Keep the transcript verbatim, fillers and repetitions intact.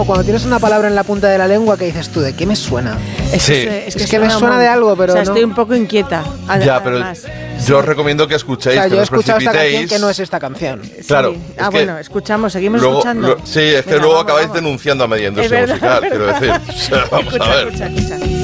Cuando tienes una palabra en la punta de la lengua que dices tú, ¿de qué me suena? Es, Sí. que, Es que, es que me suena de algo, pero o sea, no. estoy un poco inquieta. Ya, pero además. yo os recomiendo que escuchéis, O sea, que yo he no os escuchado esta canción precipitéis. que no es esta canción. Sí. Claro, Ah, es que bueno, escuchamos, seguimos Luego, escuchando. lo- sí, es que Venga, luego vamos, acabáis vamos. denunciando a media Es industria verdad, musical, es quiero verdad. decir. O sea, vamos Escucha, a ver. escucha, escucha.